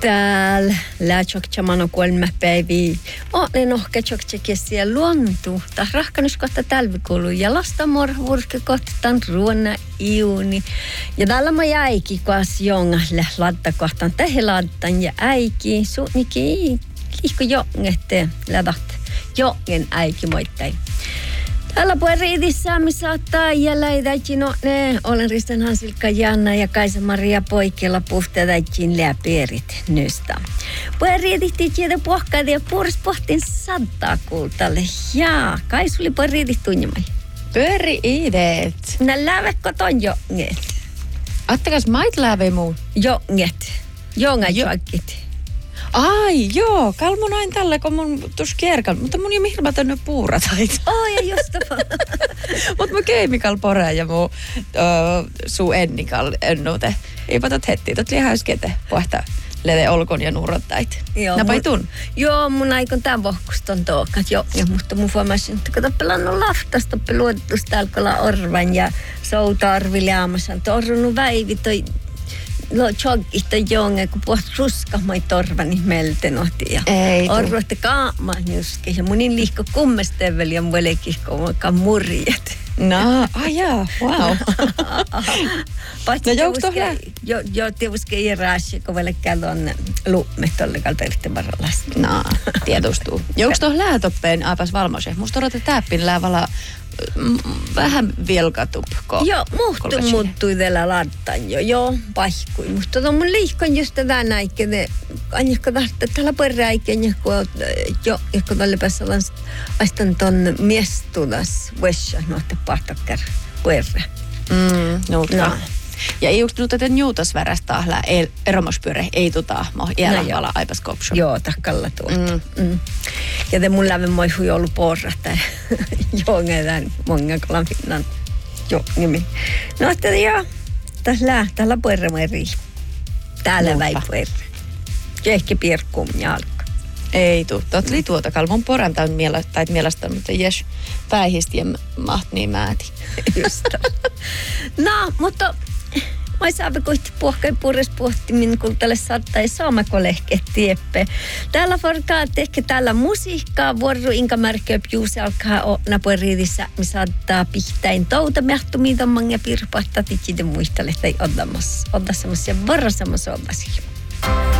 Täällä läätsokchamano 3 päiviä. Olen ohketsokcekessiä luontu. Tämä rahkanus kohta talvikuulu ja lastamorvurke kohta tämän ruonna iuni. Ja täällä mä jäikin kanssa jongalle latta kohtaan tähän lattan ja äiki. Suunikin ihko jongette lädät. Jongen äiki moittain. Täällä puolella me saattaa ja läidäkin ne. Olen Risten Hansilkka Janna ja Kaisa-Maria Poikela puhtadäkin läpierit nystä. Puolella tiedä puhkaat ja puolis pohtin saattaa kuultalle. Jaa, Kaisuli puolella tunnimai. Pyöri ideet. Nää lävekko ton jonget. Attakas mait läve muu? Jonget. Jongajoakit. Ai joo, kalmunain tällä, kun mun tuossa kierkal, mutta mun ei mihilmätä nyt puurataita. Ja just Mutta mä keimikal poreen ja mun suu ennikal ennute. Eipä tot heti, tot liian häyskete pohtaa lede olkon ja nuurottait. Näpä ei tun? Joo, mun aikon tämän vohkuston tookat jo. Ja musta mun huomasin, että kun pelannut laftasta peluotusta alkoilla orvan ja soutarvileamassa. Torrunut väivi toi choggista jonge, kun puhut ruskamai torvani meltenoti. Ei tuu. Orvoitte kaamaan juskin. Ja munin liikko kummesteveli ja muillekin komakaan murjet. No, jaa, wow. No jouks tohle? Jo, tietysti ei raassi, kun vielä käydään luumme tollekalta yhtä varalasta. No, tietustuu. Jouks tohle läätoppeen aapas valmose? Musta odotte täppin läävala vähän vilkatupko. Joo, muuttui tällä lattan jo. Joo, paikui. Musta on mun liikon just tämän aikeen. Anjekko tahtaa tällä perääikeen, joku tälle päässä aistan ton miestudas vessa, nohte pahtakkar perä. No. Ja ei just nyt, että juutas värästä ahlää eromospyöre, ei jäällä aipas kopsu. Joo, takkalla tuolta. Ja te mun läven moi hui ollut porrata. Jongetaan monga kolan finnan nimi. No, että joo, tällä puerre meri. Täällä väi puerre. Ja ehkä pirkkuun jalka. Ei tuu. Totli tuota kalvon porantaan mielestä, mutta jes päihistä ja maht niin määti. Just. No, mutta mä saamme kohti puhkai puures pohtimin, kun tälle saattaa saamako lehketieppe. Täällä forkaa ehkä täällä musiikkaa, vuoro inka märköö piusi alkaa olla pueridissä, me saattaa pihtäin touta mähtumiin tomman ja pirpahtaa tikiden muistelle tai odda semmoisia varra semmoisia